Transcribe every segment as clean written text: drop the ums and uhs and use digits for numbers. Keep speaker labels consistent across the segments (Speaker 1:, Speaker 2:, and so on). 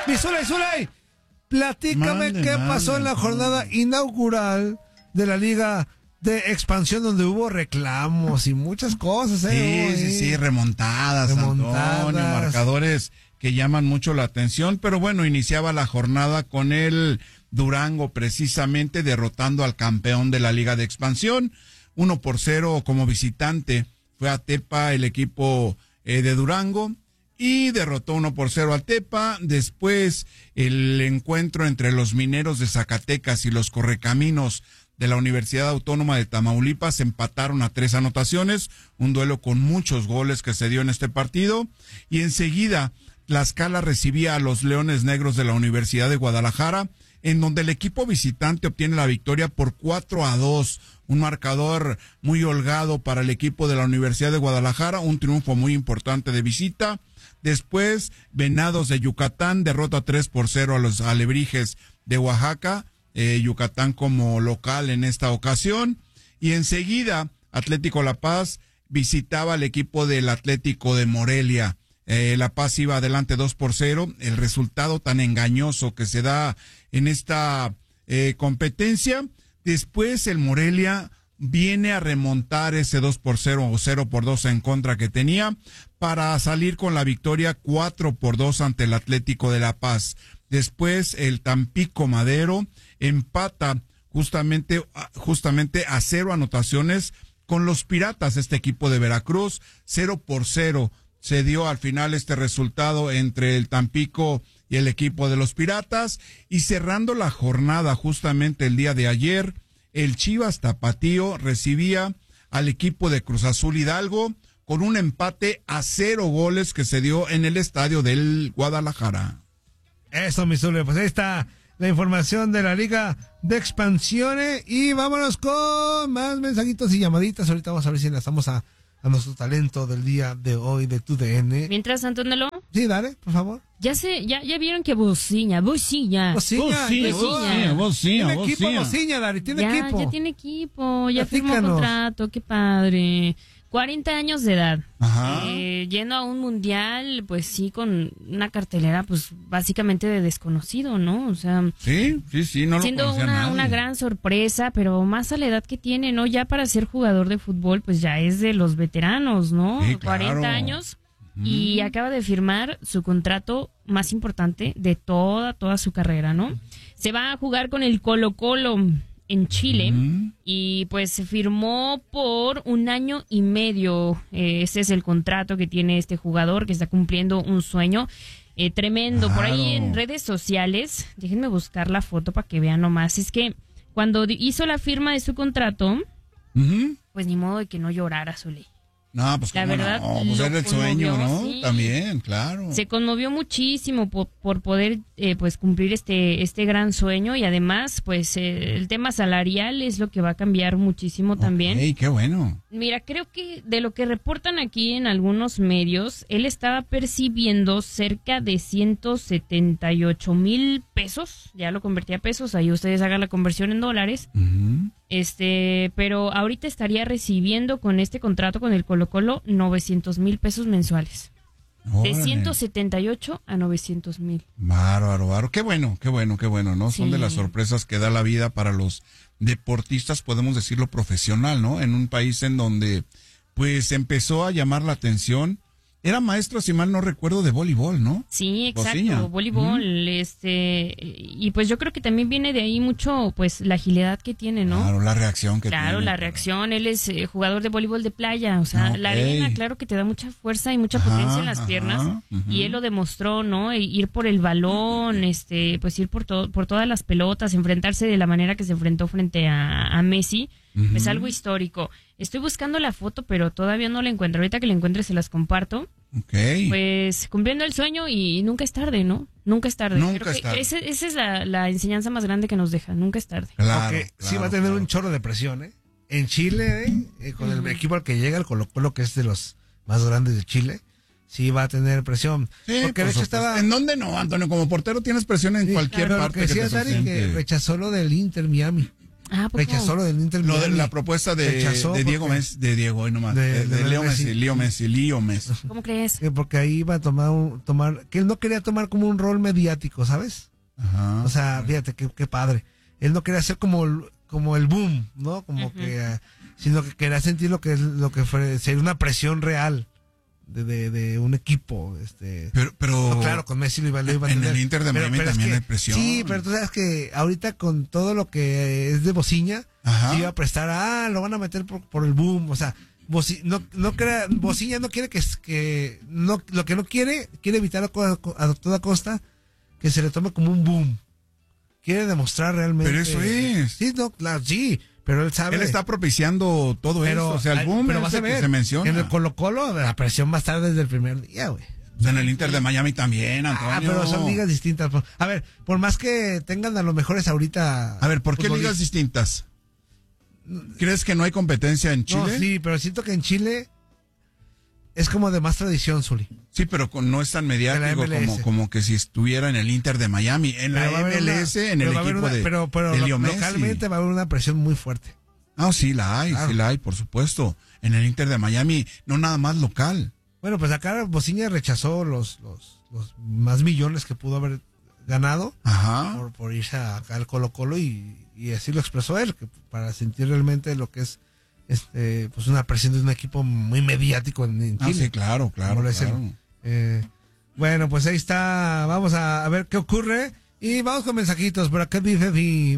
Speaker 1: Mi Zuley, platícame qué pasó en la jornada inaugural de la Liga de Expansión, donde hubo reclamos y muchas cosas,
Speaker 2: Sí, remontadas, Antonio, marcadores que llaman mucho la atención, pero bueno, iniciaba la jornada con el Durango precisamente derrotando al campeón de la Liga de Expansión, 1-0 como visitante. Fue a Tepa el equipo de Durango y derrotó 1-0 al Tepa. Después el encuentro entre los Mineros de Zacatecas y los Correcaminos de la Universidad Autónoma de Tamaulipas empataron a 3 anotaciones, un duelo con muchos goles que se dio en este partido. Y enseguida Tlaxcala recibía a los Leones Negros de la Universidad de Guadalajara, en donde el equipo visitante obtiene la victoria por 4-2, un marcador muy holgado para el equipo de la Universidad de Guadalajara, un triunfo muy importante de visita. Después, Venados de Yucatán derrota 3-0 a los Alebrijes de Oaxaca, Yucatán como local en esta ocasión. Y enseguida, Atlético La Paz visitaba al equipo del Atlético de Morelia. La Paz iba adelante 2-0, el resultado tan engañoso que se da en esta competencia. Después el Morelia viene a remontar ese 2-0 o 0-2 en contra que tenía para salir con la victoria 4-2 ante el Atlético de La Paz. Después el Tampico Madero empata justamente a 0 anotaciones con los Piratas, este equipo de Veracruz, 0-0. Se dio al final este resultado entre el Tampico y el equipo de los Piratas. Y cerrando la jornada justamente el día de ayer, el Chivas Tapatío recibía al equipo de Cruz Azul Hidalgo con un empate a 0 goles que se dio en el estadio del Guadalajara.
Speaker 1: Eso, mi Zule, pues ahí está la información de la Liga de Expansiones. Y vámonos con más mensajitos y llamaditas. Ahorita vamos a ver si enlazamos a nuestro talento del día de hoy de TUDN.
Speaker 3: Mientras, Antonio.
Speaker 1: Sí, dale, por favor.
Speaker 3: Ya vieron que Bociña.
Speaker 1: Tiene equipo Bociña, Dari, tiene equipo.
Speaker 3: Ya tiene equipo, ya firmó contrato, qué padre. 40 años de edad.
Speaker 2: Ajá.
Speaker 3: Yendo a un mundial, pues sí, con una cartelera, pues básicamente de desconocido, ¿no? O sea,
Speaker 2: sí, no lo
Speaker 3: siendo una gran sorpresa, pero más a la edad que tiene, ¿no? Ya para ser jugador de fútbol, pues ya es de los veteranos, ¿no?
Speaker 2: Sí, claro.
Speaker 3: 40 años. Y acaba de firmar su contrato más importante de toda su carrera, ¿no? Se va a jugar con el Colo-Colo en Chile y pues se firmó por 1 año y medio. Ese es el contrato que tiene este jugador que está cumpliendo un sueño tremendo. Claro. Por ahí en redes sociales, déjenme buscar la foto para que vean nomás. Es que cuando hizo la firma de su contrato, pues ni modo de que no llorara, Zuli.
Speaker 2: No, pues
Speaker 3: la verdad,
Speaker 2: no, pues era el sueño, ¿no?
Speaker 3: Sí.
Speaker 2: También, claro.
Speaker 3: Se conmovió muchísimo por poder pues cumplir este gran sueño y además pues el tema salarial es lo que va a cambiar muchísimo también.
Speaker 2: ¡Ey, qué bueno!
Speaker 3: Mira, creo que de lo que reportan aquí en algunos medios, él estaba percibiendo cerca de 178,000 pesos, ya lo convertí a pesos, ahí ustedes hagan la conversión en dólares. Pero ahorita estaría recibiendo con este contrato con el Colo-Colo 900,000 pesos mensuales.
Speaker 2: Órale.
Speaker 3: De 178 a 900,000.
Speaker 2: Bárbaro. Qué bueno, ¿no?
Speaker 3: Sí.
Speaker 2: Son de las sorpresas que da la vida para los deportistas, podemos decirlo profesional, ¿no? En un país en donde, pues, empezó a llamar la atención. Era maestro, si mal no recuerdo, de voleibol, ¿no?
Speaker 3: Sí, exacto,
Speaker 2: Bociña.
Speaker 3: voleibol, y pues yo creo que también viene de ahí mucho, pues, la agilidad que tiene, ¿no?
Speaker 2: Claro, la reacción que tiene.
Speaker 3: Claro, la reacción, él es jugador de voleibol de playa, o sea, la arena, claro que te da mucha fuerza y mucha potencia en las piernas, y él lo demostró, ¿no? Ir por el balón, pues ir por todas las pelotas, enfrentarse de la manera que se enfrentó frente a Messi, es algo histórico. Estoy buscando la foto, pero todavía no la encuentro. Ahorita que la encuentre se las comparto.
Speaker 2: Okay.
Speaker 3: Pues cumpliendo el sueño y nunca es tarde, ¿no? Nunca es tarde.
Speaker 2: Nunca
Speaker 3: Creo
Speaker 2: es tarde.
Speaker 3: Esa es la enseñanza más grande que nos deja. Nunca es tarde.
Speaker 1: Claro, sí va a tener un chorro de presión, ¿eh? En Chile, con el equipo al que llega, el Colo-Colo, que es de los más grandes de Chile, sí va a tener presión.
Speaker 2: Sí,
Speaker 1: porque de hecho estaba...
Speaker 2: ¿En dónde no, Antonio? Como portero tienes presión en cualquier parte.
Speaker 1: Lo que decía Dari, que rechazó lo del Inter Miami. Rechazó lo del Inter
Speaker 2: Lo
Speaker 1: Miami.
Speaker 2: de la propuesta de Diego Messi, hoy nomás, de Leo Messi.
Speaker 3: ¿Cómo crees?
Speaker 1: Porque ahí iba a tomar, que él no quería tomar como un rol mediático, ¿sabes?
Speaker 2: Ajá.
Speaker 1: O sea, fíjate qué padre. Él no quería ser como el boom, ¿no? Como que, sino que quería sentir lo que fue, ser una presión real de un equipo,
Speaker 2: pero
Speaker 1: no, claro, con Messi lo iba a tener.
Speaker 2: En el Inter de Miami también hay presión.
Speaker 1: Sí, pero tú sabes que ahorita con todo lo que es de Bociña, se iba a prestar, lo van a meter por el boom, o sea, Bociña no quiere lo que no quiere evitar a toda costa que se le tome como un boom. Quiere demostrar realmente.
Speaker 2: Pero eso es.
Speaker 1: Sí, no, claro, sí. Pero él sabe.
Speaker 2: Él está propiciando todo eso. O sea, el boom
Speaker 1: pero vas a ver,
Speaker 2: que se menciona.
Speaker 1: En el Colo-Colo la presión va a estar desde el primer día, güey.
Speaker 2: O sea, en el Inter de Miami también, Antonio.
Speaker 1: Pero son ligas distintas. A ver, por más que tengan a los mejores ahorita.
Speaker 2: A ver, ¿por qué ligas distintas? ¿Crees que no hay competencia en Chile?
Speaker 1: No, sí, pero siento que en Chile es como de más tradición, Zuli.
Speaker 2: Sí, pero no es tan mediático como que si estuviera en el Inter de Miami. En la MLS, en el equipo de Leo Messi.
Speaker 1: Localmente va a haber una presión muy fuerte.
Speaker 2: Ah, sí la hay, por supuesto. En el Inter de Miami, no nada más local.
Speaker 1: Bueno, pues acá Bociña rechazó los más millones que pudo haber ganado.
Speaker 2: Ajá.
Speaker 1: Por irse acá al Colo-Colo y así lo expresó él, que para sentir realmente lo que es pues una presión de un equipo muy mediático en Chile.
Speaker 2: Sí, claro.
Speaker 1: Bueno, pues ahí está. Vamos a ver qué ocurre. Y vamos con mensajitos. Por acá dice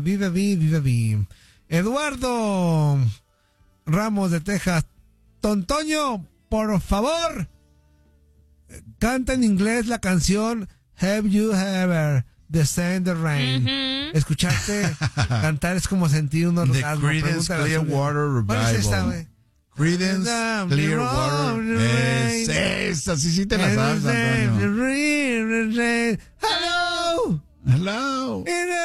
Speaker 1: Eduardo Ramos de Texas. Tontoño, por favor, canta en inglés la canción Have You Ever the Sand the Rain. Escucharte cantar es como sentir un orgasmo.
Speaker 2: The Creedence Clearwater Revival.
Speaker 1: ¿Cuál es esta, güey?
Speaker 2: Creedence Clearwater. Esa, sí te la sabes, Antonio. Hello.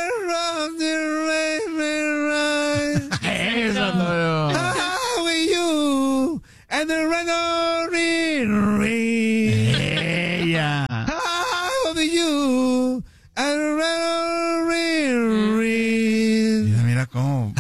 Speaker 2: Eso, Antonio.
Speaker 1: How are you? And the
Speaker 2: Ella.
Speaker 1: How are you? And
Speaker 2: Mira cómo.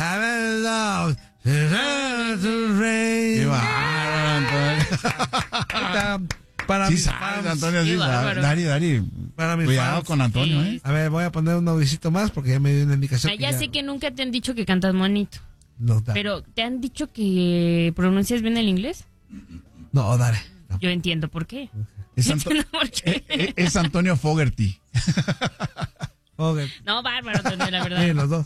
Speaker 2: Qué bárbaro, Antonio.
Speaker 1: Para
Speaker 2: sí
Speaker 1: mis
Speaker 2: sabes,
Speaker 1: fans.
Speaker 2: Antonio, sí sabes. Dari.
Speaker 1: Para mis
Speaker 2: Cuidado
Speaker 1: fans.
Speaker 2: con Antonio,
Speaker 3: Sí.
Speaker 1: A ver, voy a poner un audicito más porque ya me dio una indicación.
Speaker 3: Ya sé que nunca te han dicho que cantas bonito.
Speaker 1: No, dale.
Speaker 3: Pero ¿te han dicho que pronuncias bien el inglés?
Speaker 1: No, dale. No.
Speaker 3: Yo entiendo por qué.
Speaker 2: Es,
Speaker 3: Entiendo por qué.
Speaker 2: es Antonio Fogerty.
Speaker 1: Okay.
Speaker 3: No, bárbaro, Antonio, la verdad.
Speaker 1: Sí, los dos.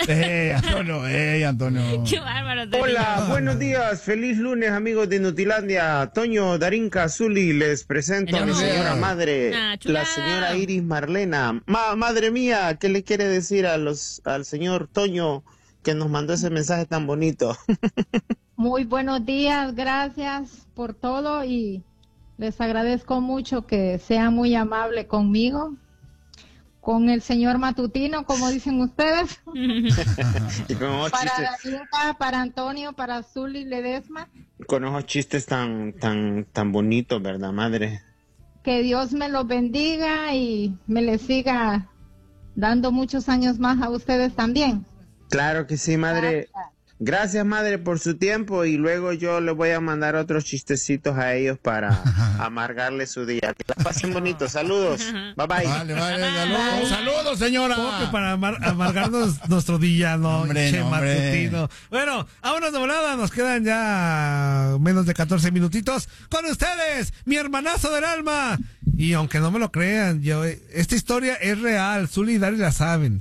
Speaker 2: Antonio.
Speaker 3: Qué bárbaro, Antonio.
Speaker 4: Hola, buenos días, feliz lunes amigos de Nutilandia. Toño, Darinka, Zuli, les presento a mi señora madre, la señora Iris Marlena. Madre mía, ¿qué le quiere decir al señor Toño que nos mandó ese mensaje tan bonito?
Speaker 5: Muy buenos días, gracias por todo y les agradezco mucho que sea muy amable conmigo, con el señor Matutino, como dicen ustedes.
Speaker 4: Y con
Speaker 5: para
Speaker 4: chistes,
Speaker 5: Darinka, para Antonio, para Zuli Ledesma.
Speaker 4: con esos chistes tan bonitos, ¿verdad, madre?
Speaker 5: Que Dios me los bendiga y me les siga dando muchos años más a ustedes también.
Speaker 4: Claro que sí, madre. Gracias, madre, por su tiempo y luego yo le voy a mandar otros chistecitos a ellos para amargarle su día. Que la pasen bonito. Saludos. Bye, bye.
Speaker 2: Vale. Saludos, señora.
Speaker 1: ¿Cómo que para amargarnos nuestro día, no?
Speaker 2: Hombre,
Speaker 1: Che,
Speaker 2: no,
Speaker 1: Matutino. Bueno, vámonos de volada. Nos quedan ya menos de 14 minutitos. Con ustedes, mi hermanazo del alma. Y aunque no me lo crean, esta historia es real. Zuli y Dari la saben.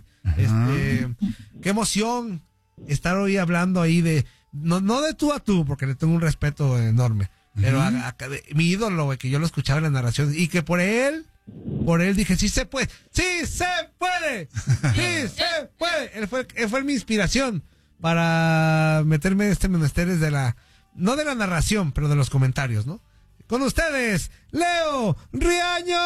Speaker 1: Qué emoción estar hoy hablando ahí de, no de tú a tú, porque le tengo un respeto enorme, pero mi ídolo, güey, que yo lo escuchaba en la narración, y que por él dije, sí se puede, sí se puede. Él fue mi inspiración para meterme en menesteres no de la narración, pero de los comentarios, ¿no? Con ustedes, Leo Riaño.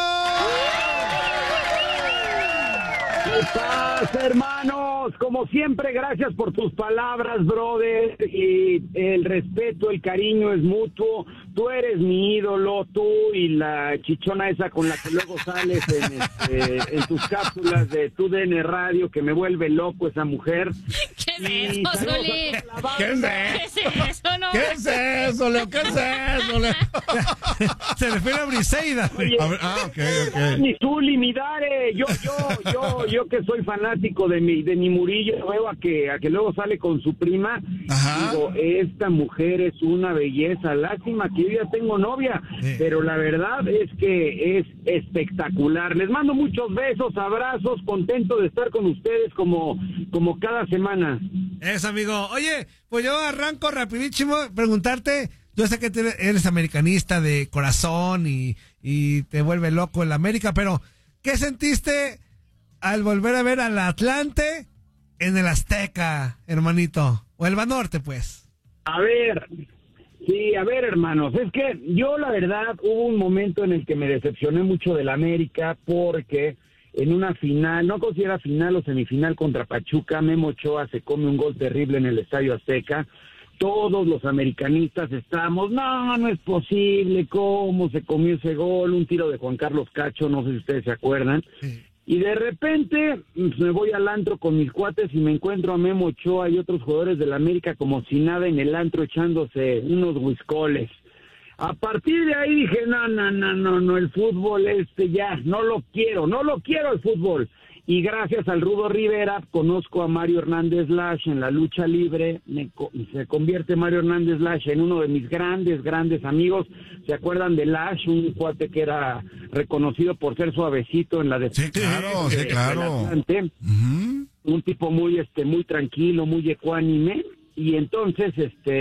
Speaker 6: ¿Qué pasa, hermanos? Como siempre, gracias por tus palabras, brother. Y el respeto, el cariño es mutuo. Tú eres mi ídolo, tú y la chichona esa con la que luego sales en tus cápsulas de tu DN Radio, que me vuelve loco esa mujer.
Speaker 3: es eso, Zuli?
Speaker 2: ¿Qué es
Speaker 3: eso, no?
Speaker 2: ¿Qué es eso, Leo? ¿Qué es eso, Leo?
Speaker 1: Se refiere a Briseida.
Speaker 6: Oye,
Speaker 2: ok.
Speaker 6: Mi Zuli, mi Dare, yo que soy fanático de mi Murillo, veo a que luego sale con su prima.
Speaker 2: Ajá.
Speaker 6: Digo, esta mujer es una belleza, lástima que yo ya tengo novia, pero la verdad es que es espectacular. Les mando muchos besos, abrazos, contento de estar con ustedes como cada semana.
Speaker 1: Eso, amigo. Oye, pues yo arranco rapidísimo preguntarte, yo sé que eres americanista de corazón y te vuelve loco el América, pero ¿qué sentiste al volver a ver al Atlante en el Azteca, hermanito? O el Banorte, pues.
Speaker 6: A ver, hermanos, es que yo la verdad hubo un momento en el que me decepcioné mucho del América porque en una final, no considera final o semifinal contra Pachuca, Memo Ochoa se come un gol terrible en el Estadio Azteca. Todos los americanistas estábamos, no es posible, ¿cómo se comió ese gol? Un tiro de Juan Carlos Cacho, no sé si ustedes se acuerdan. Sí. Y de repente me voy al antro con mis cuates y me encuentro a Memo Ochoa y otros jugadores de la América como si nada en el antro echándose unos whiskoles. A partir de ahí dije, no, el fútbol ya, no lo quiero el fútbol. Y gracias al Rudo Rivera conozco a Mario Hernández Lash en la lucha libre, se convierte Mario Hernández Lash en uno de mis grandes amigos. ¿Se acuerdan de Lash? Un cuate que era reconocido por ser suavecito en la defensa.
Speaker 2: Sí, claro.
Speaker 6: Un tipo muy tranquilo, muy ecuánime. Y entonces,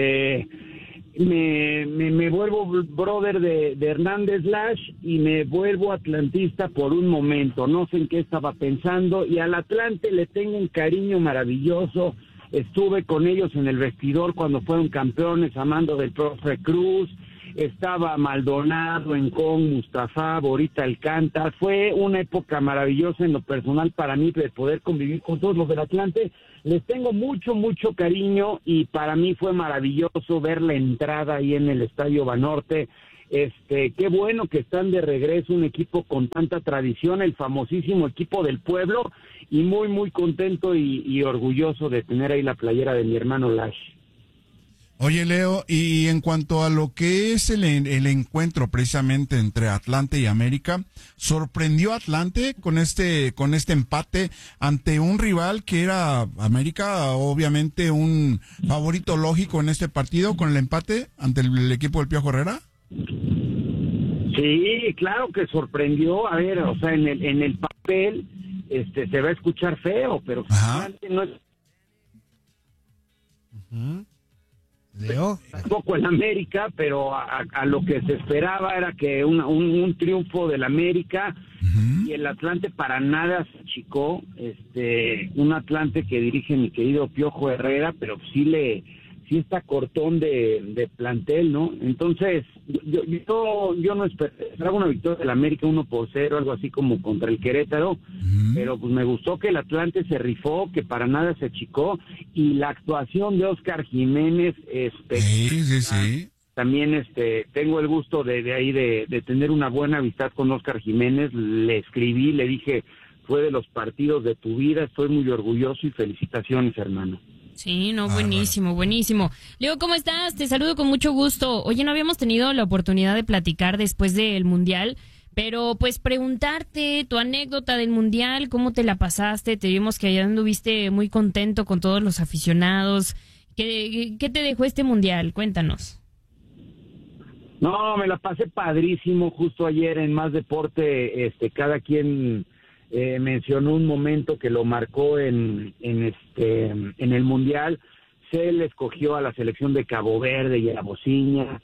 Speaker 6: me vuelvo brother de Hernández Lash y me vuelvo atlantista por un momento. No sé en qué estaba pensando y al Atlante le tengo un cariño maravilloso. Estuve con ellos en el vestidor cuando fueron campeones a mando del profe Cruz. Estaba Maldonado, Encón, Mustafa, Borita Alcántara. Fue una época maravillosa en lo personal para mí de poder convivir con todos los del Atlante. Les tengo mucho cariño y para mí fue maravilloso ver la entrada ahí en el Estadio Banorte. Qué bueno que están de regreso un equipo con tanta tradición, el famosísimo equipo del pueblo, y muy contento y orgulloso de tener ahí la playera de mi hermano Lash.
Speaker 2: Oye, Leo, y en cuanto a lo que es el encuentro precisamente entre Atlante y América, ¿sorprendió Atlante con este empate ante un rival que era América, obviamente un favorito lógico en este partido, con el empate ante el equipo del Piojo Herrera?
Speaker 6: Sí, claro que sorprendió. A ver, o sea, en el papel se va a escuchar feo, pero Atlante no es...
Speaker 1: Leo.
Speaker 6: Tampoco en América, pero a lo que se esperaba era que un triunfo del América y el Atlante para nada se achicó. Un Atlante que dirige mi querido Piojo Herrera, pero sí está cortón de plantel, ¿no? Entonces, yo no esperaba una victoria del América 1-0, algo así como contra el Querétaro, pero pues me gustó que el Atlante se rifó, que para nada se achicó, y la actuación de Óscar Jiménez,
Speaker 2: sí.
Speaker 6: También tengo el gusto de tener una buena amistad con Óscar Jiménez. Le escribí, le dije, fue de los partidos de tu vida, estoy muy orgulloso y felicitaciones, hermano.
Speaker 3: Sí, buenísimo. Leo, ¿cómo estás? Te saludo con mucho gusto. Oye, no habíamos tenido la oportunidad de platicar después del Mundial, pero pues preguntarte tu anécdota del Mundial, cómo te la pasaste. Te vimos que allá anduviste muy contento con todos los aficionados. ¿Qué te dejó este Mundial? Cuéntanos.
Speaker 6: No, me la pasé padrísimo. Justo ayer en Más Deporte, cada quien mencionó un momento que lo marcó en el Mundial. Se le escogió a la selección de Cabo Verde y a la Bociña.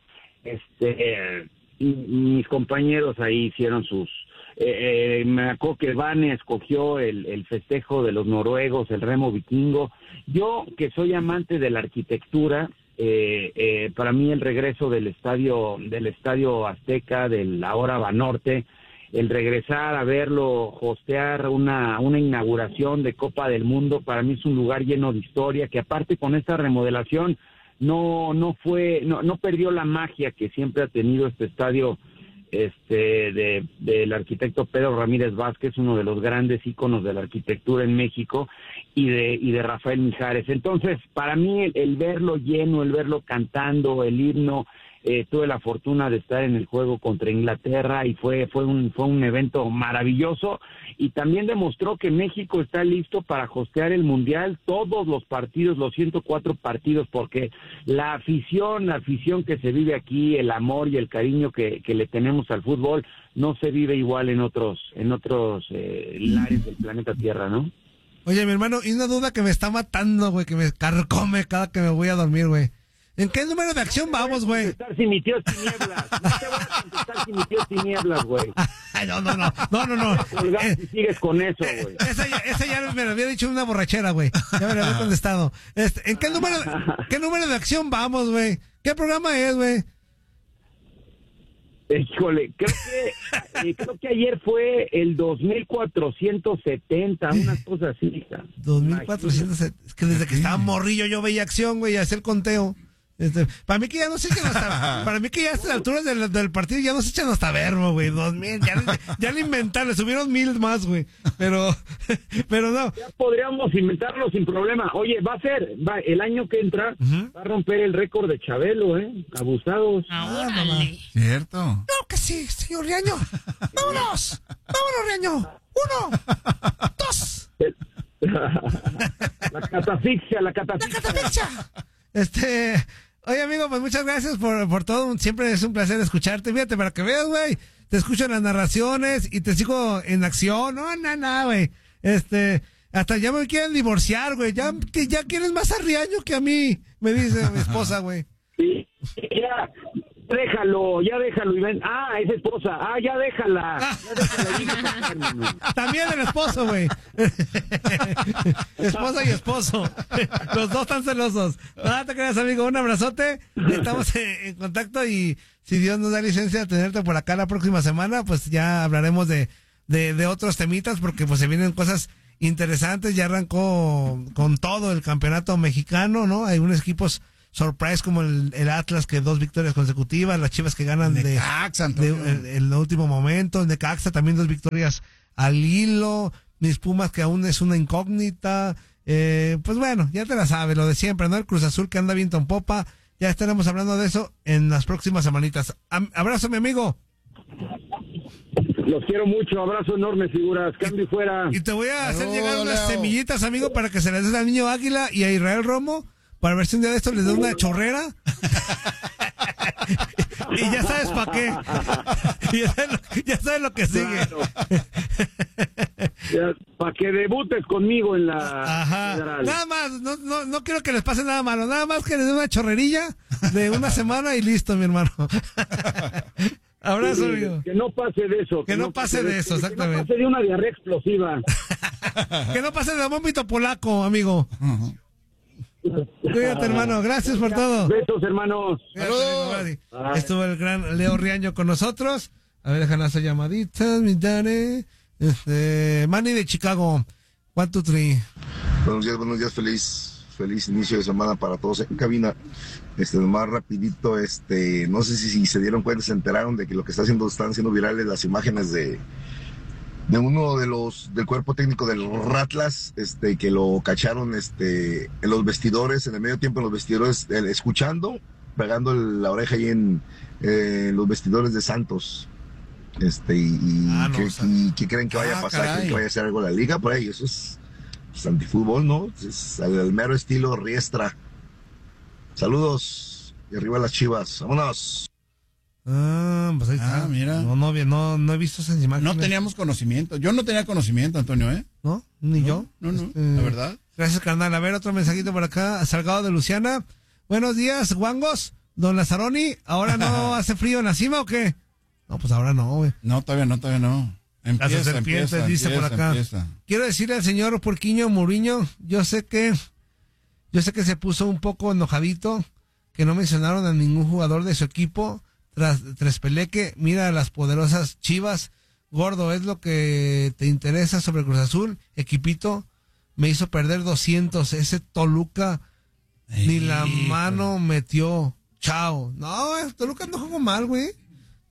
Speaker 6: Mis compañeros ahí hicieron sus... me acuerdo que Vane escogió el festejo de los noruegos, el remo vikingo. Yo, que soy amante de la arquitectura, para mí el regreso del estadio Azteca, del ahora Banorte, el regresar a verlo, hostear una inauguración de Copa del Mundo, para mí es un lugar lleno de historia, que aparte con esta remodelación no perdió la magia que siempre ha tenido este estadio del arquitecto Pedro Ramírez Vázquez, uno de los grandes íconos de la arquitectura en México, y de Rafael Mijares. Entonces, para mí, el verlo lleno, el verlo cantando el himno, tuve la fortuna de estar en el juego contra Inglaterra y fue un evento maravilloso, y también demostró que México está listo para hostear el Mundial, todos los partidos, los 104 partidos, porque la afición que se vive aquí, el amor y el cariño que le tenemos al fútbol, no se vive igual en otros lares del planeta Tierra, ¿no?
Speaker 1: Oye, mi hermano, y una duda que me está matando, güey, que me carcome cada que me voy a dormir, güey. ¿En qué número de acción vamos, güey?
Speaker 6: No te voy a contestar si mi tío es tinieblas. No te voy a contestar si mi tío es tinieblas, güey.
Speaker 1: No.
Speaker 6: Si sigues con eso, güey.
Speaker 1: Esa ya me lo había dicho en una borrachera, güey. Ya me lo había contestado. ¿En qué número de acción vamos, güey? ¿Qué programa es, güey?
Speaker 6: Híjole, creo que ayer fue el 2470, unas cosas así.
Speaker 1: 2470, es que desde que estaba morrillo yo veía acción, güey, y hacía el conteo. Para mí que ya no se echan para mí que ya a estas alturas del partido ya no se echan hasta verbo, güey, 2000, ya le inventaron, le subieron 1000 más, güey, pero no.
Speaker 6: Ya podríamos inventarlo sin problema. Oye, el año que entra, va a romper el récord de Chabelo, abusados.
Speaker 2: Cierto.
Speaker 1: No, que sí, señor Riaño. Vámonos, Riaño. 1, 2.
Speaker 6: La catafixia.
Speaker 1: Oye, amigo, pues muchas gracias por todo. Siempre es un placer escucharte. Fíjate, para que veas, güey. Te escucho en las narraciones y te sigo en acción. No, güey. Hasta ya me quieren divorciar, güey. Ya quieres más a Riaño que a mí, me dice mi esposa, güey.
Speaker 6: Sí, ya déjalo, y ven. Es esposa. Ya déjala.
Speaker 1: También el esposo, güey. Esposa y esposo. Los dos están celosos. No te creas, amigo. Un abrazote. Estamos en contacto y si Dios nos da licencia de tenerte por acá la próxima semana, pues ya hablaremos de otros temitas, porque pues se vienen cosas interesantes. Ya arrancó con todo el campeonato mexicano, ¿no? Hay unos equipos surprise como el Atlas, que 2 victorias consecutivas, las Chivas que ganan
Speaker 2: Necaxa,
Speaker 1: el último momento, el Necaxa también 2 victorias al hilo, mis Pumas que aún es una incógnita, pues bueno, ya te la sabes, lo de siempre, ¿no? El Cruz Azul que anda viento en popa, ya estaremos hablando de eso en las próximas semanitas. Abrazo, mi amigo.
Speaker 6: Los quiero mucho, abrazo enorme, figuras, cambio fuera.
Speaker 1: Y te voy a hacer llegar unas semillitas, amigo, para que se les des al niño Águila y a Israel Romo, para ver si un día de esto les da una chorrera. Y ya sabes para qué. Ya sabes lo que sigue.
Speaker 6: Para que debutes conmigo en la...
Speaker 1: Ajá. Nada más, no quiero que les pase nada malo. Nada más que les dé una chorrerilla de una semana y listo, mi hermano. Abrazo, amigo.
Speaker 6: Que no pase de eso.
Speaker 1: Que no pase de eso, exactamente.
Speaker 6: Que no pase de una diarrea explosiva.
Speaker 1: Que no pase de vómito polaco, amigo. Cuídate, hermano. Gracias por todo.
Speaker 6: Besos, hermanos.
Speaker 1: Estuvo el gran Leo Riaño con nosotros. A ver, déjanos hacer llmaditas, mi Dani. Manny de Chicago. 1, 2, 3.
Speaker 7: Buenos días, feliz inicio de semana para todos en cabina. Más rapidito, no sé si se dieron cuenta, se enteraron de que lo que están haciendo virales las imágenes de uno del cuerpo técnico del Ratlas, que lo cacharon, en los vestidores, en el medio tiempo en los vestidores, escuchando, pegando la oreja ahí en los vestidores de Santos. ¿Qué creen que vaya a pasar? ¿Creen que vaya a hacer algo la liga por ahí? Eso es antifútbol, ¿no? Es el mero estilo Riestra. Saludos y arriba las Chivas. Vámonos.
Speaker 1: Pues ahí está.
Speaker 2: Mira.
Speaker 1: No he visto esas imágenes.
Speaker 2: No teníamos conocimiento. Yo no tenía conocimiento, Antonio, ¿eh?
Speaker 1: No, ni yo.
Speaker 2: No, la verdad.
Speaker 1: Gracias, carnal. A ver, otro mensajito por acá. Salgado de Luciana. Buenos días, guangos. Don Lazaroni, ¿ahora no hace frío en la cima o qué? No, pues ahora no, güey.
Speaker 2: No, todavía no.
Speaker 1: Las serpientes, dice por acá. Quiero decirle al señor Puerquiño Muriño, yo sé que se puso un poco enojadito, que no mencionaron a ningún jugador de su equipo. Tras Peleque, mira a las poderosas Chivas. Gordo, es lo que te interesa sobre Cruz Azul. Equipito, me hizo perder 200. Ese Toluca ni la mano metió. Chao. No, Toluca no jugó mal, güey.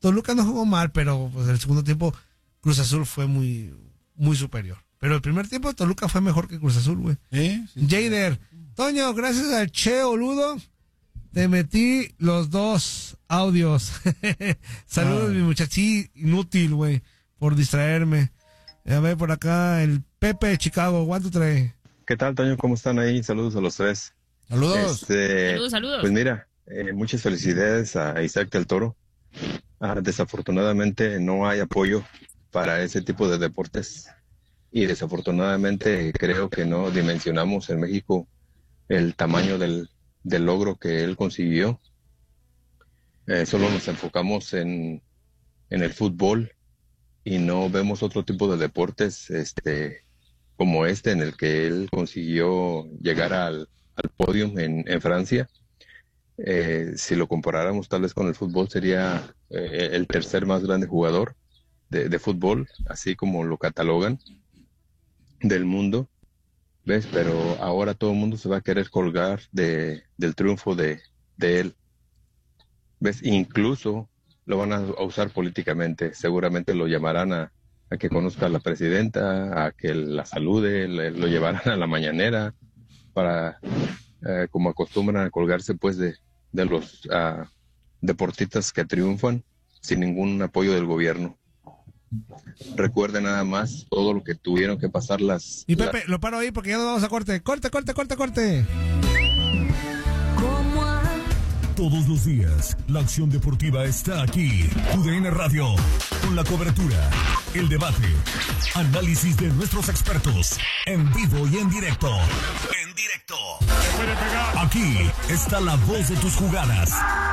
Speaker 1: Toluca no jugó mal, pero pues el segundo tiempo Cruz Azul fue muy, muy superior. Pero el primer tiempo Toluca fue mejor que Cruz Azul, güey.
Speaker 2: Sí.
Speaker 1: Jader, Toño, gracias al Che Oludo, te metí los 2 audios. Saludos, mi muchachí inútil, güey, por distraerme. A ver, por acá, el Pepe de Chicago, ¿cuánto trae?
Speaker 8: ¿Qué tal, Toño? ¿Cómo están ahí? Saludos a los 3.
Speaker 2: Saludos.
Speaker 3: Saludos.
Speaker 8: Pues mira, muchas felicidades a Isaac del Toro. Desafortunadamente no hay apoyo para ese tipo de deportes y desafortunadamente creo que no dimensionamos en México el tamaño del logro que él consiguió. Solo nos enfocamos en el fútbol y no vemos otro tipo de deportes como en el que él consiguió llegar al podio en Francia. Si lo comparáramos tal vez con el fútbol, sería el tercer más grande jugador de fútbol, así como lo catalogan, del mundo. ¿Ves? Pero ahora todo el mundo se va a querer colgar del triunfo de él. ¿Ves? Incluso lo van a usar políticamente. Seguramente lo llamarán a que conozca a la presidenta, a que la salude, lo llevarán a la mañanera para, como acostumbran a colgarse pues de los deportistas que triunfan sin ningún apoyo del gobierno. Recuerden nada más todo lo que tuvieron que pasar
Speaker 1: Y Pepe, lo paro ahí porque ya nos vamos a corte. ¡Corte!
Speaker 9: Todos los días, la acción deportiva está aquí. TUDN Radio, con la cobertura, el debate, análisis de nuestros expertos, en vivo y en directo. Aquí está la voz de tus jugadas.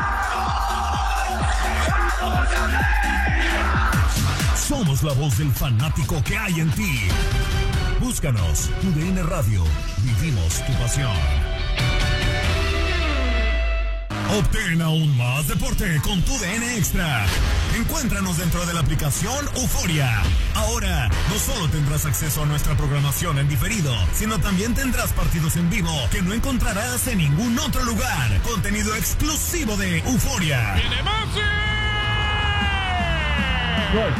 Speaker 9: Somos la voz del fanático que hay en ti. Búscanos, TUDN Radio. Vivimos tu pasión. Obtén aún más deporte con TUDN Extra. Encuéntranos dentro de la aplicación Euforia. Ahora, no solo tendrás acceso a nuestra programación en diferido, sino también tendrás partidos en vivo que no encontrarás en ningún otro lugar. Contenido exclusivo de Euforia.
Speaker 10: ¡Viene Messi!
Speaker 9: ¡Gol!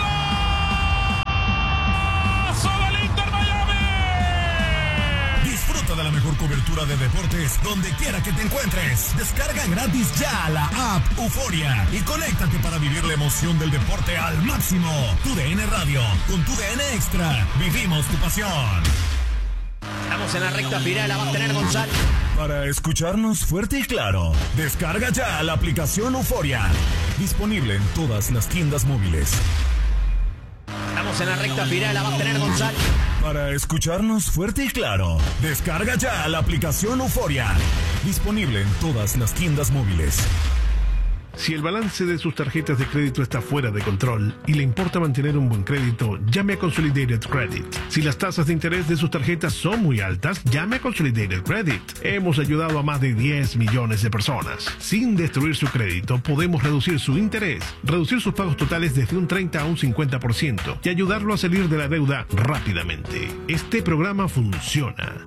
Speaker 9: De la mejor cobertura de deportes donde quiera que te encuentres. Descarga gratis ya la app Euforia y conéctate para vivir la emoción del deporte al máximo. TUDN Radio, con TUDN Extra, vivimos tu pasión.
Speaker 11: Estamos en la recta final, la va a tener Gonzalo.
Speaker 9: Para escucharnos fuerte y claro, descarga ya la aplicación Euforia, disponible en todas las tiendas móviles.
Speaker 11: Estamos en la recta final, la va a tener Gonzalo.
Speaker 9: Para escucharnos fuerte y claro, descarga ya la aplicación Euforia, disponible en todas las tiendas móviles.
Speaker 12: Si el balance de sus tarjetas de crédito está fuera de control y le importa mantener un buen crédito, llame a Consolidated Credit. Si las tasas de interés de sus tarjetas son muy altas, llame a Consolidated Credit. Hemos ayudado a más de 10 millones de personas. Sin destruir su crédito, podemos reducir su interés, reducir sus pagos totales desde un 30 a un 50% y ayudarlo a salir de la deuda rápidamente. Este programa funciona.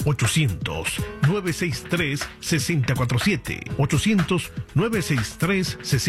Speaker 12: 800-963-6047. 800-963-6047.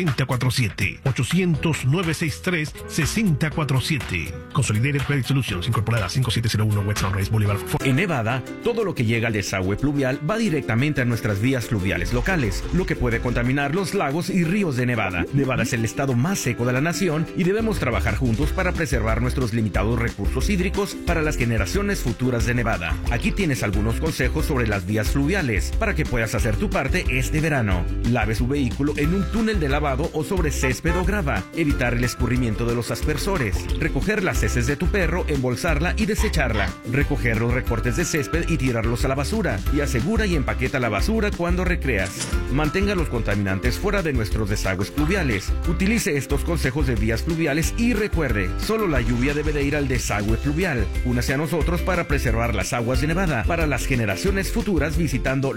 Speaker 12: 800-963-6047. Consolidated Credit Solutions, incorporada 5701 West Sunrise Boulevard.
Speaker 13: En Nevada, todo lo que llega al desagüe pluvial va directamente a nuestras vías fluviales locales, lo que puede contaminar los lagos y ríos de Nevada. Nevada es el estado más seco de la nación y debemos trabajar juntos para preservar nuestros limitados recursos hídricos para las generaciones futuras de Nevada. Aquí tienes algunos consejos sobre las vías fluviales para que puedas hacer tu parte este verano. Lave su vehículo en un túnel de lavado o sobre césped o grava, evitar el escurrimiento de los aspersores, recoger las heces de tu perro, embolsarla y desecharla, recoger los recortes de césped y tirarlos a la basura, y asegura y empaqueta la basura cuando recreas. Mantenga los contaminantes fuera de nuestros desagües pluviales. Utilice estos consejos de vías fluviales y recuerde, solo la lluvia debe de ir al desagüe pluvial. Únase a nosotros para preservar las aguas de Nevada para las generaciones futuras visitando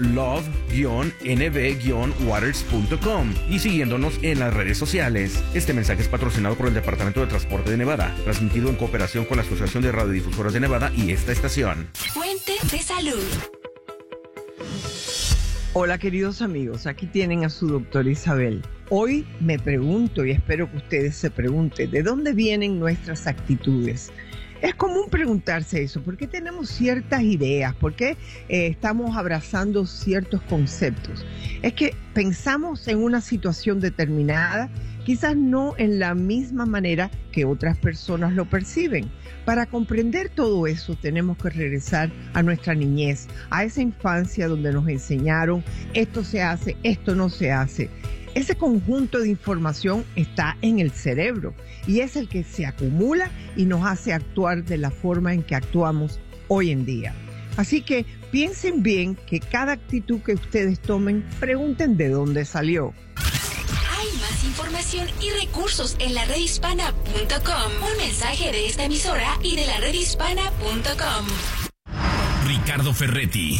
Speaker 13: love-nv-waters.com y siguiéndonos en las redes sociales. Este mensaje es patrocinado por el Departamento de Transporte de Nevada, transmitido en cooperación con la Asociación de Radiodifusoras de Nevada y esta estación.
Speaker 14: Fuente de salud.
Speaker 10: Hola queridos amigos, aquí tienen a su doctora Isabel. Hoy me pregunto y espero que ustedes se pregunten, ¿de dónde vienen nuestras actitudes? Es común preguntarse eso, ¿por qué tenemos ciertas ideas? ¿Por qué estamos abrazando ciertos conceptos? Es que pensamos en una situación determinada, quizás no en la misma manera que otras personas lo perciben. Para comprender todo eso tenemos que regresar a nuestra niñez, a esa infancia donde nos enseñaron esto se hace, esto no se hace. Ese conjunto de información está en el cerebro y es el que se acumula y nos hace actuar de la forma en que actuamos hoy en día. Así que piensen bien que cada actitud que ustedes tomen, pregunten de dónde salió.
Speaker 14: Hay más información y recursos en la redhispana.com. Un mensaje de esta emisora y de la redhispana.com.
Speaker 9: Ricardo Ferretti,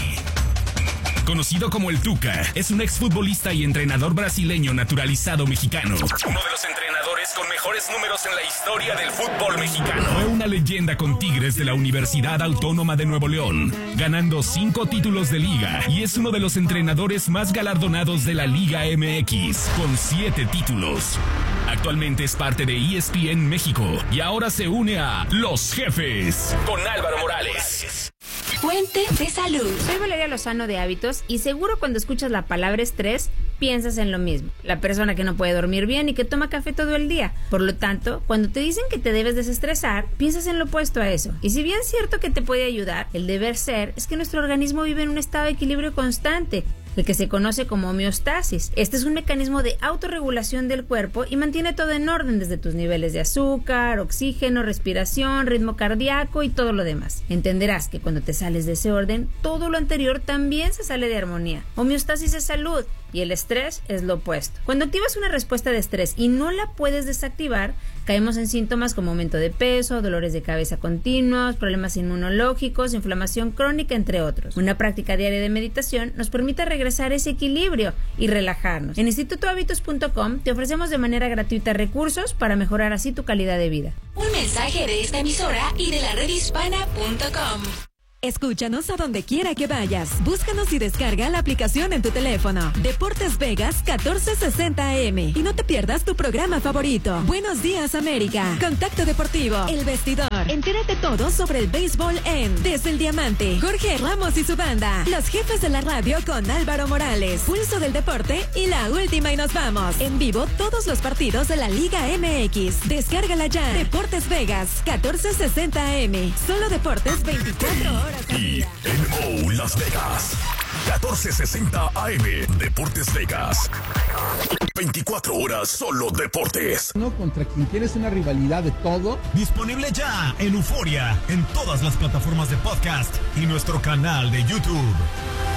Speaker 9: conocido como el Tuca, es un exfutbolista y entrenador brasileño naturalizado mexicano. Uno de los entrenadores con mejores números en la historia del fútbol mexicano. Fue una leyenda con Tigres de la Universidad Autónoma de Nuevo León, ganando 5 títulos de liga, y es uno de los entrenadores más galardonados de la Liga MX, con 7 títulos. Actualmente es parte de ESPN México y ahora se une a Los Jefes con Álvaro Morales.
Speaker 14: Fuente de salud.
Speaker 15: Soy Valeria Lozano de Hábitos y seguro cuando escuchas la palabra estrés piensas en lo mismo. La persona que no puede dormir bien y que toma café todo el día. Por lo tanto, cuando te dicen que te debes desestresar, piensas en lo opuesto a eso. Y si bien es cierto que te puede ayudar, el deber ser es que nuestro organismo vive en un estado de equilibrio constante, el que se conoce como homeostasis. Este es un mecanismo de autorregulación del cuerpo y mantiene todo en orden, desde tus niveles de azúcar, oxígeno, respiración, ritmo cardíaco y todo lo demás. Entenderás que cuando te sales de ese orden, todo lo anterior también se sale de armonía. Homeostasis es salud y el estrés es lo opuesto. Cuando activas una respuesta de estrés y no la puedes desactivar, caemos en síntomas como aumento de peso, dolores de cabeza continuos, problemas inmunológicos, inflamación crónica, entre otros. Una práctica diaria de meditación nos permite regresar a ese equilibrio y relajarnos. En institutohabitos.com te ofrecemos de manera gratuita recursos para mejorar así tu calidad de vida.
Speaker 14: Un mensaje de esta emisora y de la redhispana.com.
Speaker 16: Escúchanos a donde quiera que vayas. Búscanos y descarga la aplicación en tu teléfono. Deportes Vegas 1460 AM. Y no te pierdas tu programa favorito. Buenos días, América. Contacto Deportivo. El Vestidor. Entérate todo sobre el béisbol en Desde el Diamante. Jorge Ramos y su banda. Los Jefes de la Radio con Álvaro Morales. Pulso del Deporte y La Última y nos vamos. En vivo todos los partidos de la Liga MX. Descárgala ya. Deportes Vegas 1460 AM. Solo deportes 24 horas.
Speaker 9: Y en Las Vegas, 1460 AM, Deportes Vegas. 24 horas solo deportes.
Speaker 17: No, contra quien tienes una rivalidad de todo.
Speaker 9: Disponible ya en Euforia, en todas las plataformas de podcast y nuestro canal de YouTube.